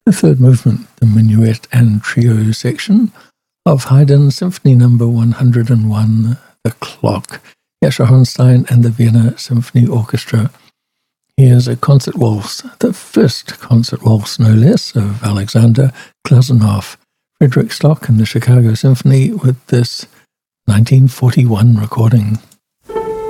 The third movement, the minuet and trio section of Haydn's Symphony No. 101, The Clock, Yasha Hornstein and the Vienna Symphony Orchestra. Here's a concert waltz, the first concert waltz, no less, of Alexander Glazunov, Frederick Stock and the Chicago Symphony with this 1941 recording.